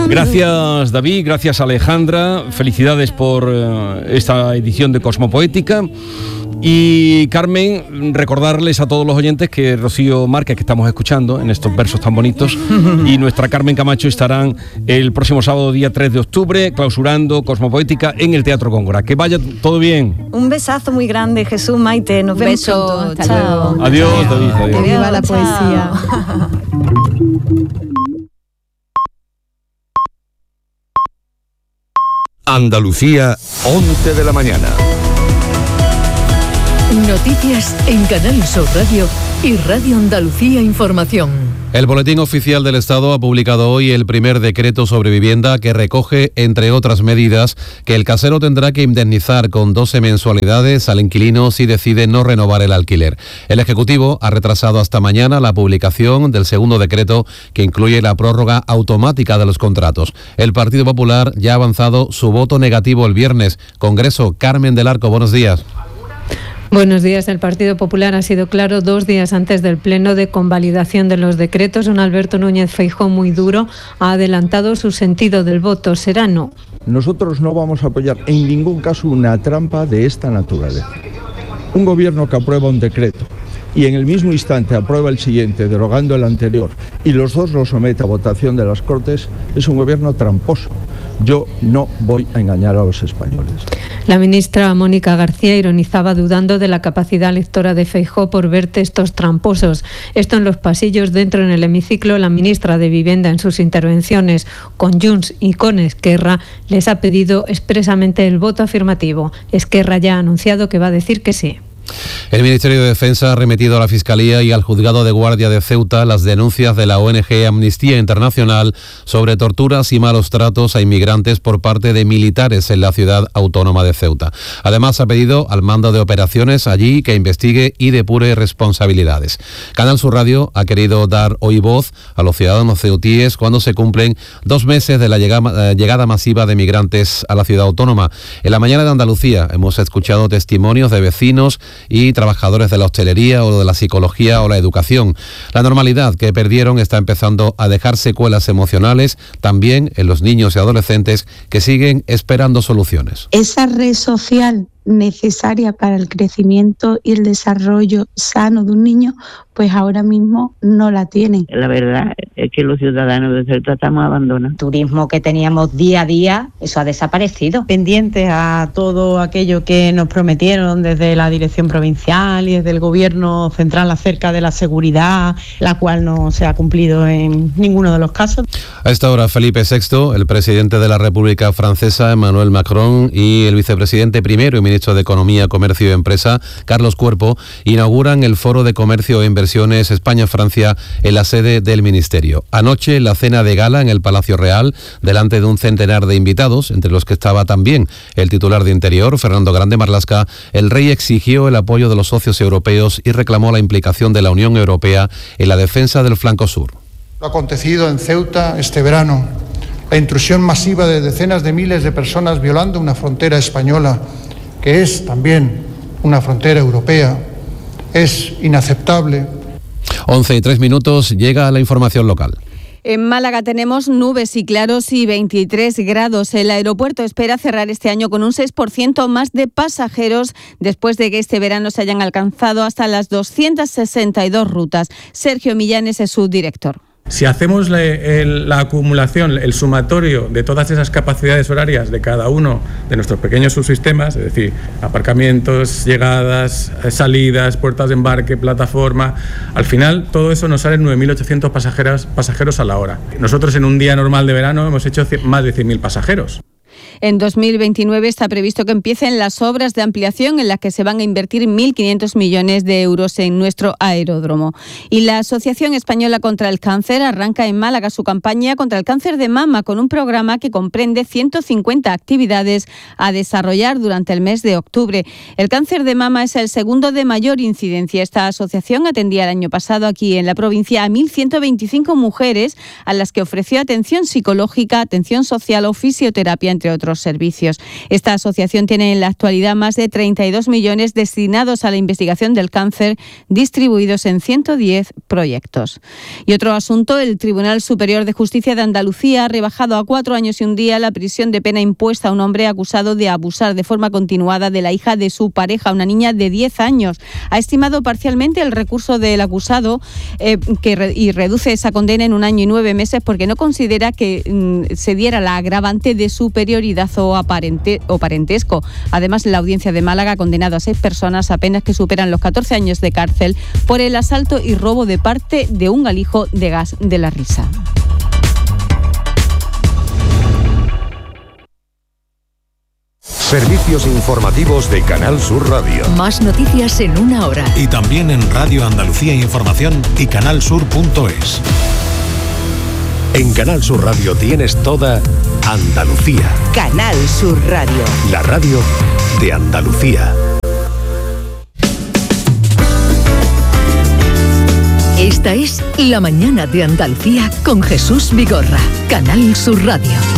Gracias, David, gracias, Alejandra. Felicidades por esta edición de Cosmopoética. Y Carmen, recordarles a todos los oyentes que Rocío Márquez, que estamos escuchando en estos versos tan bonitos, y nuestra Carmen Camacho estarán el próximo sábado, día 3 de octubre, clausurando Cosmopoética en el Teatro Góngora. Que vaya todo bien. Un besazo muy grande, Jesús, Maite. Nos vemos pronto. Chao. Luego. Adiós, David. Adiós. Que viva la poesía. Andalucía, 11 de la mañana. Noticias en Canal Sur Radio y Radio Andalucía Información. El Boletín Oficial del Estado ha publicado hoy el primer decreto sobre vivienda que recoge, entre otras medidas, que el casero tendrá que indemnizar con 12 mensualidades al inquilino si decide no renovar el alquiler. El Ejecutivo ha retrasado hasta mañana la publicación del segundo decreto que incluye la prórroga automática de los contratos. El Partido Popular ya ha avanzado su voto negativo el viernes. Congreso, Carmen del Arco, buenos días. Buenos días. El Partido Popular ha sido claro 2 días antes del pleno de convalidación de los decretos. Don Alberto Núñez Feijóo, muy duro, ha adelantado su sentido del voto. Será no. Nosotros no vamos a apoyar en ningún caso una trampa de esta naturaleza. Un gobierno que aprueba un decreto y en el mismo instante aprueba el siguiente, derogando el anterior, y los dos los somete a votación de las Cortes, es un gobierno tramposo. Yo no voy a engañar a los españoles. La ministra Mónica García ironizaba dudando de la capacidad lectora de Feijóo por ver textos tramposos. Esto en los pasillos, dentro en el hemiciclo, la ministra de Vivienda en sus intervenciones con Junts y con Esquerra les ha pedido expresamente el voto afirmativo. Esquerra ya ha anunciado que va a decir que sí. El Ministerio de Defensa ha remitido a la Fiscalía y al Juzgado de Guardia de Ceuta las denuncias de la ONG Amnistía Internacional sobre torturas y malos tratos a inmigrantes por parte de militares en la ciudad autónoma de Ceuta. Además, ha pedido al mando de operaciones allí que investigue y depure responsabilidades. Canal Sur Radio ha querido dar hoy voz a los ciudadanos ceutíes cuando se cumplen 2 meses de la llegada masiva de migrantes a la ciudad autónoma. En la mañana de Andalucía hemos escuchado testimonios de vecinos y trabajadores de la hostelería o de la psicología o la educación. La normalidad que perdieron está empezando a dejar secuelas emocionales también en los niños y adolescentes que siguen esperando soluciones. Esa red social necesaria para el crecimiento y el desarrollo sano de un niño, pues ahora mismo no la tienen. La verdad es que los ciudadanos de Ceuta estamos abandonados. Turismo que teníamos día a día, eso ha desaparecido. Pendientes a todo aquello que nos prometieron desde la dirección provincial y desde el gobierno central acerca de la seguridad, la cual no se ha cumplido en ninguno de los casos. A esta hora, Felipe VI, el presidente de la República Francesa, Emmanuel Macron, y el vicepresidente primero y ministro de Economía, Comercio y Empresa, Carlos Cuerpo, inauguran el Foro de Comercio e Inversiones España-Francia en la sede del Ministerio. Anoche, la cena de gala en el Palacio Real, delante de un centenar de invitados, entre los que estaba también el titular de Interior, Fernando Grande Marlaska. El rey exigió el apoyo de los socios europeos y reclamó la implicación de la Unión Europea en la defensa del flanco sur. Lo acontecido en Ceuta este verano, la intrusión masiva de decenas de miles de personas violando una frontera española, que es también una frontera europea, es inaceptable. 11:03, llega la información local. En Málaga tenemos nubes y claros y 23 grados. El aeropuerto espera cerrar este año con un 6% más de pasajeros después de que este verano se hayan alcanzado hasta las 262 rutas. Sergio Millanes es su director. Si hacemos la acumulación, el sumatorio de todas esas capacidades horarias de cada uno de nuestros pequeños subsistemas, es decir, aparcamientos, llegadas, salidas, puertas de embarque, plataforma, al final todo eso nos sale 9.800 pasajeros a la hora. Nosotros en un día normal de verano hemos hecho más de 100.000 pasajeros. En 2029 está previsto que empiecen las obras de ampliación en las que se van a invertir 1.500 millones de euros en nuestro aeródromo. Y la Asociación Española contra el Cáncer arranca en Málaga su campaña contra el cáncer de mama con un programa que comprende 150 actividades a desarrollar durante el mes de octubre. El cáncer de mama es el segundo de mayor incidencia. Esta asociación atendía el año pasado aquí en la provincia a 1.125 mujeres a las que ofreció atención psicológica, atención social o fisioterapia, entre otros otros servicios. Esta asociación tiene en la actualidad más de 32 millones destinados a la investigación del cáncer, distribuidos en 110 proyectos. Y otro asunto, el Tribunal Superior de Justicia de Andalucía ha rebajado a 4 años y un día la prisión de pena impuesta a un hombre acusado de abusar de forma continuada de la hija de su pareja, una niña de 10 años. Ha estimado parcialmente el recurso del acusado y reduce esa condena en 1 año y 9 meses porque no considera que se diera la agravante de superioridad o parentesco. Además, la audiencia de Málaga ha condenado a 6 personas a penas que superan los 14 años de cárcel por el asalto y robo de parte de un alijo de gas de la risa. Servicios informativos de Canal Sur Radio. Más noticias en 1 hora. Y también en Radio Andalucía Información y canalsur.es. En Canal Sur Radio tienes toda Andalucía. Canal Sur Radio. La radio de Andalucía. Esta es La Mañana de Andalucía con Jesús Vigorra. Canal Sur Radio.